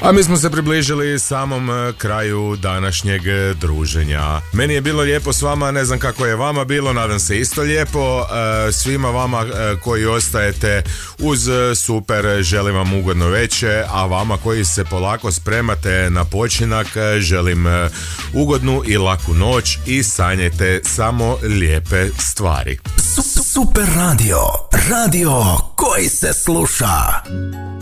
A mi smo se približili samom kraju današnjeg druženja. Meni je bilo lijepo s vama, ne znam kako je vama bilo, nadam se isto lijepo. Svima vama koji ostajete uz super, želim vam ugodno večer, a vama koji se polako spremate na počinak, želim ugodnu i laku noć i sanjajte samo lijepe stvari. Super radio, radio koji se sluša.